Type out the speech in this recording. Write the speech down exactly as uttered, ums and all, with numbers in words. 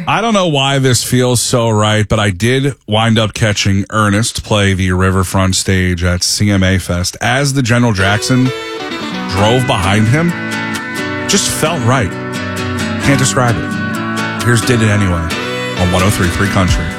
I don't know why this feels so right, but I did wind up catching Ernest play the Riverfront stage at C M A Fest as the General Jackson drove behind him. Just felt right. Can't describe it. Here's Did It Anyway on one oh three point three Country.